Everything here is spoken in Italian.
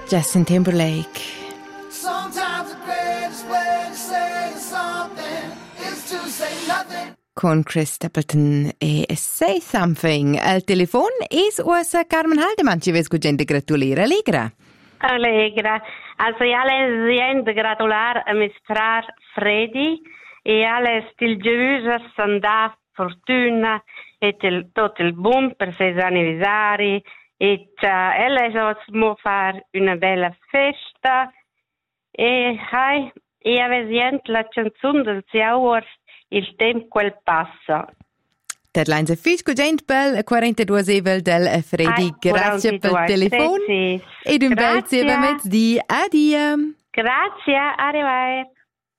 Justin Timberlake. Sometimes the greatest way to say something is to say nothing. Con Chris Stapleton e Say Something. Al telefon es usa Carmen Haldeman, ci ves gente gratuliere. Allegra. Also io alle gratular a mis frar Freddy e alle stilgiusa sanda fortuna e tot il buon per sei anniversari e ella so far una bella festa e hai e avesient la canzone del Ziauer il tempo quel passa. Terlines a fisco gent bel 42 evel del Freddy. Grazie per il telefono. Ed un bel zieva di adia. Grazie, arrivederci.